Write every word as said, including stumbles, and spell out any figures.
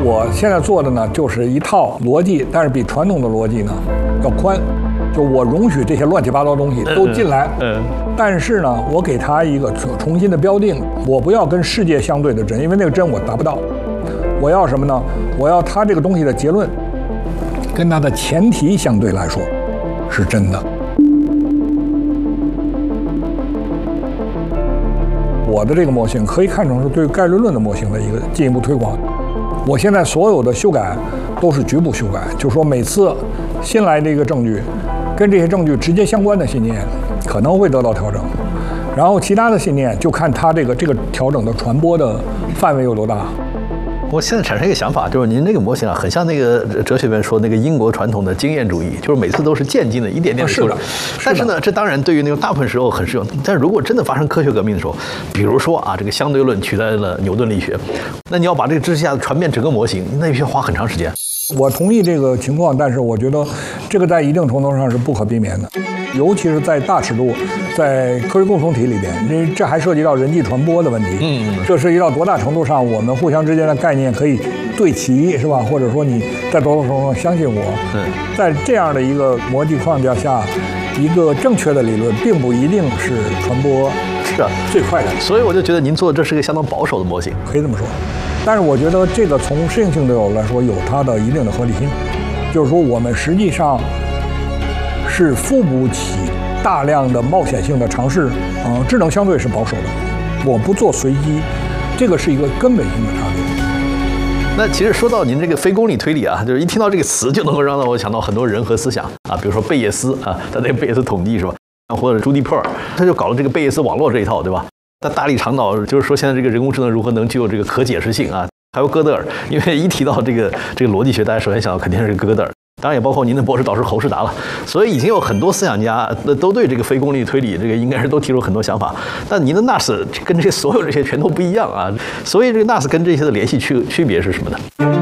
我现在做的呢，就是一套逻辑，但是比传统的逻辑呢要宽。就我容许这些乱七八糟东西都进来，嗯，嗯但是呢，我给它一个重新的标定，我不要跟世界相对的真，因为那个真我达不到。我要什么呢？我要它这个东西的结论跟它的前提相对来说是真的。我的这个模型可以看成是对概率论的模型的一个进一步推广。我现在所有的修改都是局部修改，就是说每次新来的一个证据，跟这些证据直接相关的信念可能会得到调整，然后其他的信念就看它这个这个调整的传播的范围有多大。 我现在产生一个想法，就是您这个模型啊，很像那个哲学里面说那个英国传统的经验主义，就是每次都是渐进的一点点的修正。但是呢，这当然对于那个大部分时候很适用。但是如果真的发生科学革命的时候，比如说啊，这个相对论取代了牛顿力学，那你要把这个知识下传遍整个模型，那必须花很长时间。 我同意这个情况，但是我觉得这个在一定程度上是不可避免的，尤其是在大尺度，在科学共同体里边，因为这还涉及到人际传播的问题。嗯，这涉及到多大程度上我们互相之间的概念可以对齐，是吧？或者说你在多大程度上相信我？嗯，在这样的一个逻辑框架下，一个正确的理论并不一定是传播是最快的。 所以我就觉得您做的这是一个相当保守的模型， 可以这么说。但是我觉得这个从适应性的角度来说，有它的一定的合理性，就是说我们实际上是付不起大量的冒险性的尝试。嗯，智能相对是保守的，我不做随机，这个是一个根本性的差别。 那其实说到您这个非公理推理啊，就是一听到这个词就能够让我想到很多人和思想啊，比如说贝叶斯啊，他那个贝叶斯统计是吧？或者朱迪珀尔，他就搞了这个贝叶斯网络这一套，对吧？他大力倡导就是说现在这个人工智能如何能具有这个可解释性啊，还有哥德尔，因为一提到这个这个逻辑学，大家首先想到肯定是哥德尔，当然也包括您的博士导师侯世达了。所以已经有很多思想家都对这个非公理推理这个应该是都提出很多想法。但您的 N A S 跟这些所有这些全都不一样啊，所以这个 N A S 跟这些的联系区区别是什么呢？